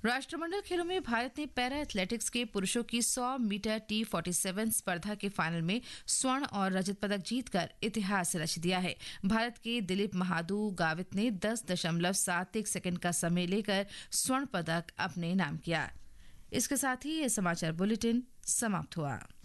राष्ट्रमंडल खेलों में भारत ने पैरा एथलेटिक्स के पुरुषों की 100 मीटर T47 स्पर्धा के फाइनल में स्वर्ण और रजत पदक जीतकर इतिहास रच दिया है। भारत के दिलीप महादू गावित ने 10.71 सेकंड का समय लेकर स्वर्ण पदक अपने नाम किया। इसके साथ ही ये समाचार बुलेटिन समाप्त हुआ।